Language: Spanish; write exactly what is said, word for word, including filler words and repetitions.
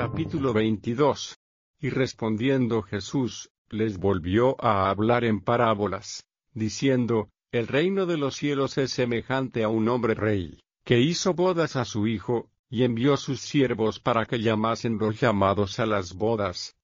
Capítulo veintidós. Y respondiendo Jesús, les volvió a hablar en parábolas, diciendo: El reino de los cielos es semejante a un hombre rey, que hizo bodas a su hijo, y envió sus siervos para que llamasen los llamados a las bodas,